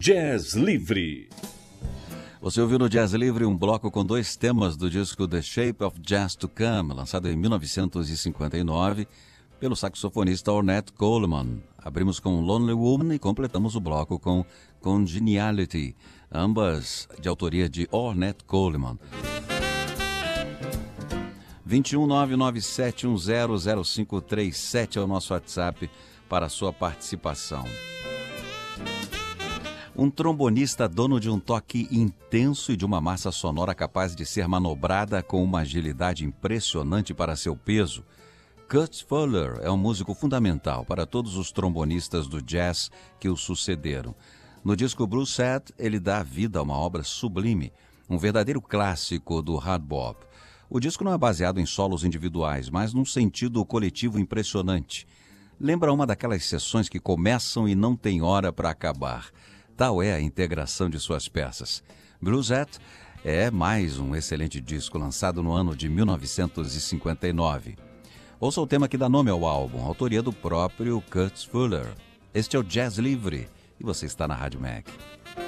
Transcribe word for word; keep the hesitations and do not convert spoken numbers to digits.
Jazz Livre. Você ouviu no Jazz Livre um bloco com dois temas do disco The Shape of Jazz to Come, lançado em mil novecentos e cinquenta e nove pelo saxofonista Ornette Coleman. Abrimos com Lonely Woman e completamos o bloco com Congeniality, ambas de autoria de Ornette Coleman. dois um nove nove sete um zero zero cinco três sete é o nosso WhatsApp para a sua participação. Um trombonista dono de um toque intenso e de uma massa sonora capaz de ser manobrada com uma agilidade impressionante para seu peso, Curt Fuller é um músico fundamental para todos os trombonistas do jazz que o sucederam. No disco Blue Set, ele dá vida a uma obra sublime, um verdadeiro clássico do hard bop. O disco não é baseado em solos individuais, mas num sentido coletivo impressionante. Lembra uma daquelas sessões que começam e não tem hora para acabar. Tal é a integração de suas peças. Bluesette é mais um excelente disco lançado no ano de mil novecentos e cinquenta e nove. Ouça o tema que dá nome ao álbum, autoria do próprio Curt Fuller. Este é o Jazz Livre e você está na Rádio Mac.